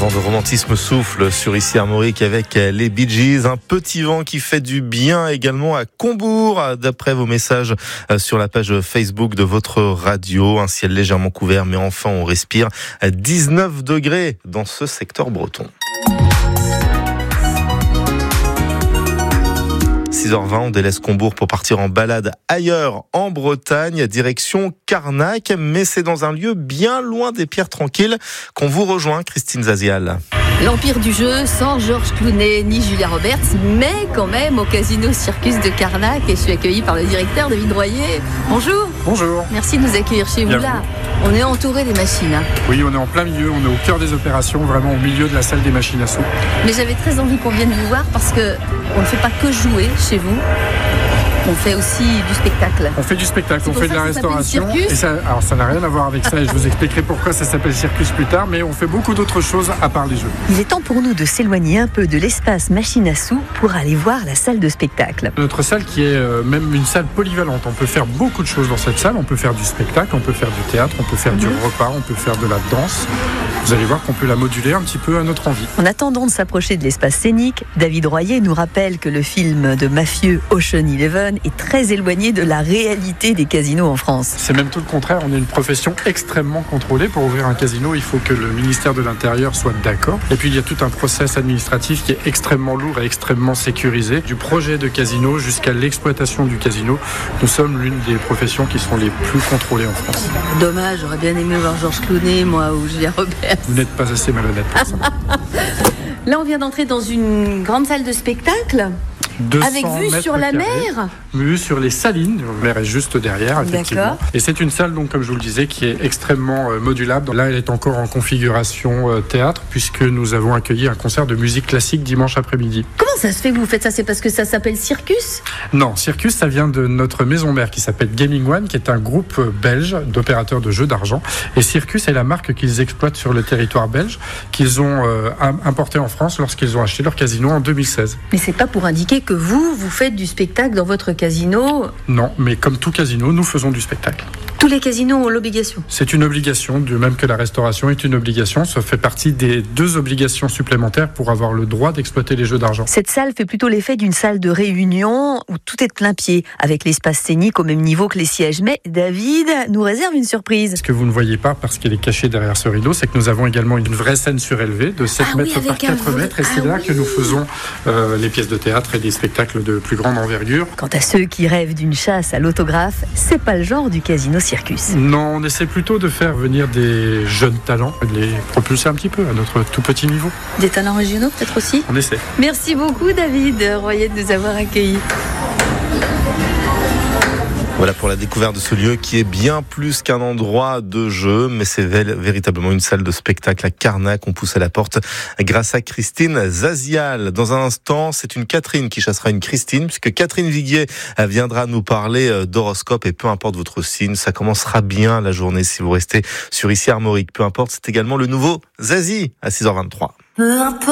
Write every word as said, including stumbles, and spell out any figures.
vent de romantisme souffle sur ici Armorique avec les Bee Gees. Un petit vent qui fait du bien également à Combourg, d'après vos messages sur la page Facebook de votre radio. Un ciel légèrement couvert, mais enfin on respire. dix-neuf degrés dans ce secteur breton. six heures vingt, on délaisse Combourg pour partir en balade ailleurs en Bretagne, direction Carnac, mais c'est dans un lieu bien loin des pierres tranquilles qu'on vous rejoint, Christine Zazial. L'empire du jeu, sans Georges Clooney ni Julia Roberts, mais quand même au Casino Circus de Carnac, et je suis accueillie par le directeur David Royer. Bonjour. Bonjour. Merci de nous accueillir chez vous là. On est entouré des machines. Hein. Oui, on est en plein milieu, on est au cœur des opérations, vraiment au milieu de la salle des machines à sous. Mais j'avais très envie qu'on vienne vous voir parce que on ne fait pas que jouer chez vous. On fait aussi du spectacle. On fait du spectacle, on fait de la restauration. Et ça, alors ça n'a rien à voir avec ça et je vous expliquerai pourquoi ça s'appelle Circus plus tard, mais on fait beaucoup d'autres choses à part les jeux. Il est temps pour nous de s'éloigner un peu de l'espace machine à sous pour aller voir la salle de spectacle. Notre salle qui est euh, même une salle polyvalente. On peut faire beaucoup de choses dans cette salle. On peut faire du spectacle, on peut faire du théâtre, on peut faire mmh. du repas, on peut faire de la danse. Vous allez voir qu'on peut la moduler un petit peu à notre envie. En attendant de s'approcher de l'espace scénique, David Royer nous rappelle que le film de mafieux Ocean Eleven est très éloigné de la réalité des casinos en France. C'est même tout le contraire, on est une profession extrêmement contrôlée. Pour ouvrir un casino, il faut que le ministère de l'Intérieur soit d'accord. Et puis il y a tout un process administratif qui est extrêmement lourd et extrêmement sécurisé. Du projet de casino jusqu'à l'exploitation du casino, nous sommes l'une des professions qui sont les plus contrôlées en France. Dommage, j'aurais bien aimé voir Georges Clooney, moi, ou Julia Roberts. Vous n'êtes pas assez malhonnête pour ça. Là, on vient d'entrer dans une grande salle de spectacle. Avec vue sur la mer. Vue sur les salines, la mer est juste derrière, effectivement. D'accord. Et c'est une salle, donc, comme je vous le disais, qui est extrêmement euh, modulable. Là, elle est encore en configuration euh, théâtre, puisque nous avons accueilli un concert de musique classique dimanche après-midi. Comment ça se fait que vous faites ça? C'est parce que ça s'appelle Circus? Non, Circus, ça vient de notre maison mère qui s'appelle Gaming One, qui est un groupe belge d'opérateurs de jeux d'argent. Et Circus est la marque qu'ils exploitent sur le territoire belge, qu'ils ont euh, importé en France lorsqu'ils ont acheté leur casino en deux mille seize. Mais c'est pas pour indiquer que vous, vous faites du spectacle dans votre casino? Non, mais comme tout casino, nous faisons du spectacle. Tous les casinos ont l'obligation? C'est une obligation, de même que la restauration est une obligation. Ça fait partie des deux obligations supplémentaires pour avoir le droit d'exploiter les jeux d'argent. Cette salle fait plutôt l'effet d'une salle de réunion où tout est de plein pied, avec l'espace scénique au même niveau que les sièges. Mais David nous réserve une surprise. Ce que vous ne voyez pas, parce qu'elle est cachée derrière ce rideau, c'est que nous avons également une vraie scène surélevée de sept ah mètres oui, par quatre mètres. Et c'est ah là oui. que nous faisons euh, les pièces de théâtre et des spectacles de plus grande envergure. Quant à ceux qui rêvent d'une chasse à l'autographe, c'est pas le genre du Casino Circus. Non, on essaie plutôt de faire venir des jeunes talents, de les propulser un petit peu à notre tout petit niveau. Des talents régionaux peut-être aussi? On essaie. Merci beaucoup David Royer de nous avoir accueillis. Voilà pour la découverte de ce lieu qui est bien plus qu'un endroit de jeu, mais c'est véritablement une salle de spectacle à Carnac. On pousse à la porte grâce à Christine Zazial. Dans un instant, c'est une Catherine qui chassera une Christine, puisque Catherine Viguier viendra nous parler d'horoscope, et peu importe votre signe, ça commencera bien la journée si vous restez sur ici Armorique. Peu importe, c'est également le nouveau Zazie à six heures vingt-trois.